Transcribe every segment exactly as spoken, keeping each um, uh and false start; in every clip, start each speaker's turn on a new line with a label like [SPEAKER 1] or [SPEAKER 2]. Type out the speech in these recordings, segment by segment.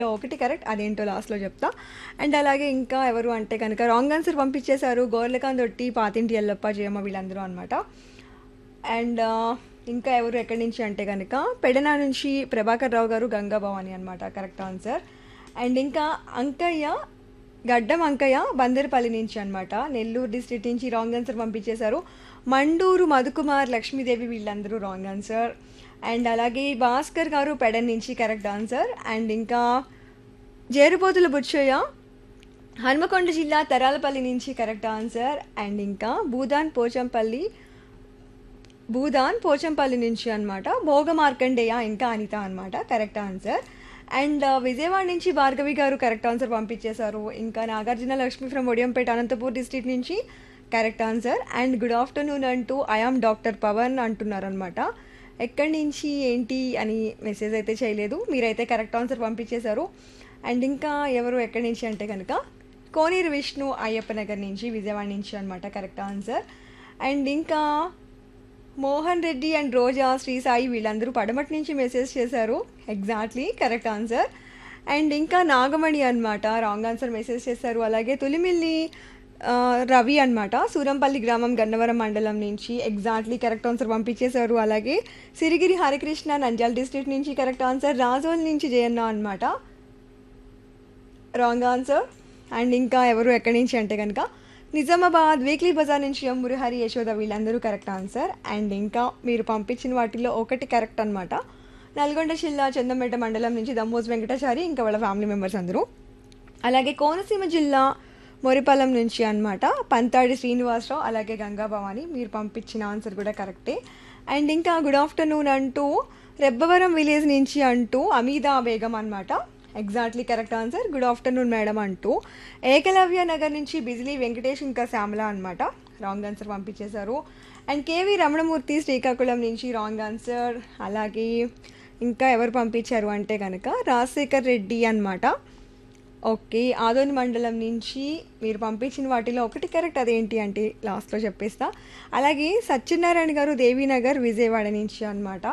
[SPEAKER 1] ఒకటి కరెక్ట్, అదేంటో లాస్ట్‌లో చెప్తా. అండ్ అలాగే ఇంకా ఎవరు అంటే గనక రాంగ్ ఆన్సర్ పంపించేశారు. గోర్లకాంత్ ఒట్టి, పాతింటి ఎల్లప్ప, జయమ్మ వీళ్ళందరూ అనమాట. అండ్ ఆహ్, ఇంకా ఎవరు ఎక్కడి నుంచి అంటే గనక పెడన నుంచి ప్రభాకర్ రావు గారు, గంగా భవాని అనమాట కరెక్ట్ ఆన్సర్. అండ్ ఇంకా అంకయ్య, గడ్డం అంకయ్య బందర్పల్లి నుంచి అనమాట, నెల్లూరు డిస్ట్రిక్ట్ నుంచి రాంగ్ ఆన్సర్ పంపించేశారు. మండూరు మధుకుమార్, లక్ష్మీదేవి వీళ్ళందరూ రాంగ్ ఆన్సర్. అండ్ అలాగే భాస్కర్ గారు పెడన్ నుంచి కరెక్ట్ ఆన్సర్. అండ్ ఇంకా జేరుపోతుల బుచ్చయ్య, హన్మకొండ జిల్లా తరాలపల్లి నుంచి కరెక్ట్ ఆన్సర్. అండ్ ఇంకా భూదాన్ పోచంపల్లి భూదాన్ పోచంపల్లి నుంచి అనమాట భోగ మార్కండేయ, ఇంకా అనిత అనమాట కరెక్ట్ ఆన్సర్. అండ్ విజయవాడ నుంచి భార్గవి గారు కరెక్ట్ ఆన్సర్ పంపించేశారు. ఇంకా నాగార్జున లక్ష్మి ఫ్రమ్ ఒడియంపేట, అనంతపూర్ డిస్ట్రిక్ట్ నుంచి correct answer. And good afternoon అంటూ ఐఆమ్ డాక్టర్ పవన్ అంటున్నారనమాట. ఎక్కడి నుంచి ఏంటి అని మెసేజ్ అయితే చేయలేదు, మీరైతే కరెక్ట్ ఆన్సర్ పంపించేశారు. అండ్ ఇంకా ఎవరు ఎక్కడి నుంచి అంటే కనుక కోనేరు విష్ణు, అయ్యప్ప నగర్ నుంచి, విజయవాడ నుంచి అనమాట కరెక్ట్ ఆన్సర్. అండ్ ఇంకా మోహన్ రెడ్డి అండ్ రోజా, శ్రీ సాయి వీళ్ళందరూ పడమటి నుంచి మెసేజ్ చేశారు. Exactly correct answer. అండ్ ఇంకా నాగమణి అనమాట రాంగ్ ఆన్సర్ మెసేజ్ చేశారు. అలాగే తులిమిల్లి ఆ, రవి అనమాట సూరంపల్లి గ్రామం, గన్నవరం మండలం నుంచి ఎగ్జాక్ట్లీ కరెక్ట్ ఆన్సర్ పంపించేశారు. అలాగే సిరిగిరి హరికృష్ణ, నంద్యాల డిస్ట్రిక్ట్ నుంచి కరెక్ట్ ఆన్సర్. రాజోల్ నుంచి జయన్న అనమాట రాంగ్ ఆన్సర్. అండ్ ఇంకా ఎవరు ఎక్కడి నుంచి అంటే కనుక నిజామాబాద్ వీక్లీ బజార్ నుంచి ఎం మురహరి, యశోద వీళ్ళందరూ కరెక్ట్ ఆన్సర్. అండ్ ఇంకా మీరు పంపించిన వాటిల్లో ఒకటి కరెక్ట్ అనమాట. నల్గొండ జిల్లా చందంపేట మండలం నుంచి దమ్మోజ్ వెంకటాచారి, ఇంకా వాళ్ళ ఫ్యామిలీ మెంబర్స్ అందరూ. అలాగే కోనసీమ జిల్లా మొరిపాలెం నుంచి అనమాట పంతాడి శ్రీనివాసరావు, అలాగే గంగా భవాని, మీరు పంపించిన ఆన్సర్ కూడా కరెక్టే. అండ్ ఇంకా గుడ్ ఆఫ్టర్నూన్ అంటూ రెబ్బవరం విలేజ్ నుంచి అంటూ అమీదా బేగం అనమాట exactly correct answer. Good afternoon madam అంటూ ఏకలవ్య నగర్ నుంచి బిజిలీ వెంకటేష్, ఇంకా శ్యామల అనమాట రాంగ్ ఆన్సర్ పంపించేశారు. అండ్ కేవీ రమణమూర్తి శ్రీకాకుళం నుంచి రాంగ్ ఆన్సర్. అలాగే ఇంకా ఎవరు పంపించారు అంటే కనుక రాజశేఖర్ రెడ్డి అనమాట, ఓకే ఆదోని మండలం నుంచి, మీరు పంపించిన వాటిలో ఒకటి కరెక్ట్, అదేంటి అంటే లాస్ట్లో చెప్పేస్తా. అలాగే సత్యనారాయణ గారు దేవీనగర్, విజయవాడ నుంచి అనమాట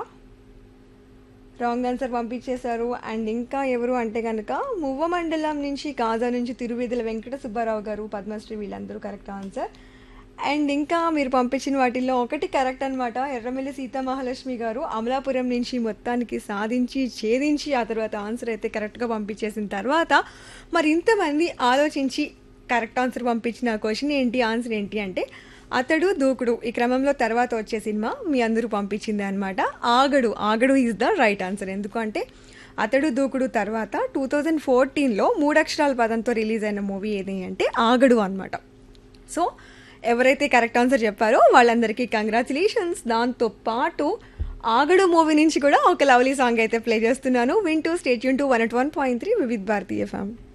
[SPEAKER 1] రాంగ్ ఆన్సర్ పంపించేశారు. అండ్ ఇంకా ఎవరు అంటే కనుక మువ్వ మండలం నుంచి, కాజా నుంచి తిరువేదుల వెంకట సుబ్బారావు గారు, పద్మశ్రీ వీళ్ళందరూ కరెక్ట్ ఆన్సర్. అండ్ ఇంకా మీరు పంపించిన వాటిల్లో ఒకటి కరెక్ట్ అనమాట. ఎర్రమిల్లి సీతామహాలక్ష్మి గారు అమలాపురం నుంచి మొత్తానికి సాధించి ఛేదించి ఆ తర్వాత ఆన్సర్ అయితే కరెక్ట్గా పంపించేసిన తర్వాత మరి ఇంతమంది ఆలోచించి కరెక్ట్ ఆన్సర్ పంపించిన క్వశ్చన్ ఏంటి, ఆన్సర్ ఏంటి అంటే అతడు దూకుడు, ఈ క్రమంలో తర్వాత వచ్చే సినిమా మీ అందరూ పంపించింది అనమాట. ఆగడు, ఆగడు ఈజ్ ద రైట్ ఆన్సర్. ఎందుకంటే అతడు దూకుడు తర్వాత టూ థౌజండ్ ఫోర్టీన్లో మూడక్షరాల పదంతో రిలీజ్ అయిన మూవీ ఏది అంటే ఆగడు అనమాట. సో ఎవరైతే కరెక్ట్ ఆన్సర్ చెప్పారో వాళ్ళందరికీ కంగ్రాచులేషన్స్. దాంతో పాటు ఆగడు మూవీ నుంచి కూడా ఒక లవ్లీ సాంగ్ అయితే ప్లే చేస్తున్నాను. వింటూ stay tune to one at one point three Vividh Bharati FM.